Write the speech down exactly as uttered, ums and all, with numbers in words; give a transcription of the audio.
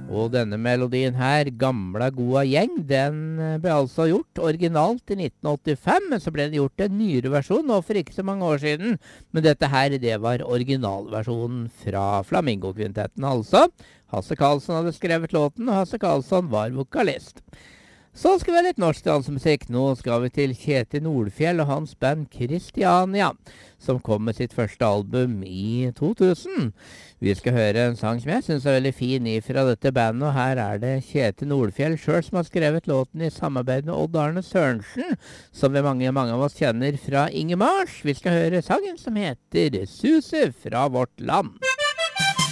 Og denne melodien her, Gamla goa gjeng, den ble altså gjort originalt i nitten åttifem, men så ble den gjort en nyere versjon nå for ikke så mange år siden. Men dette her, det var originalversjonen fra Flamingo-kvintetten altså. Hasse Karlsson hadde skrevet låten, og Hasse Karlsson var vokalist. Så skal vi ha litt norsk dansemusikk. Nå skal vi til Kjetil Nordfjell og hans band Christiania, som kom med sitt første album i to tusen. Vi skal høre en sang som jeg synes er veldig fin ifra dette bandet, og her er det Kjetil Nordfjell selv som har skrevet låten i samarbeid med Odd Arne Sørensen, som vi mange, mange av oss kjenner fra Inge Mars. Vi skal høre sangen som heter Suse fra vårt land.